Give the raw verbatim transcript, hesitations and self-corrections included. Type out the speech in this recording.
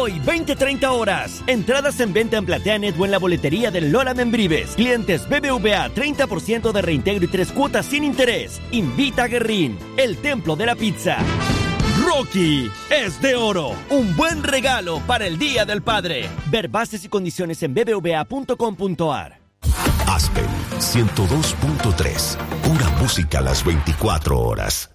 Hoy, veinte treinta horas. Entradas en venta en PlateaNet o en la boletería del Lola Membrives. Clientes B B V A, treinta por ciento de reintegro y tres cuotas sin interés. Invita a Guerrín, el templo de la pizza. Rocky es de oro. Un buen regalo para el Día del Padre. Ver bases y condiciones en b b v a punto com punto a r. Aspen ciento dos punto tres. Pura música a las veinticuatro horas.